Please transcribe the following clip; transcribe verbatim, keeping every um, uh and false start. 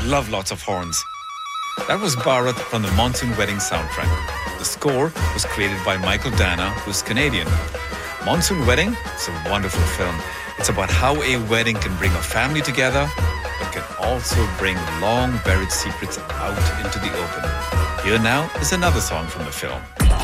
love lots of horns. That was Bharat from the Monsoon Wedding soundtrack. The score was created by Michael Dana, who's Canadian. Monsoon Wedding is a wonderful film. It's about how a wedding can bring a family together, but can also bring long buried secrets out into the open. Here now is another song from the film.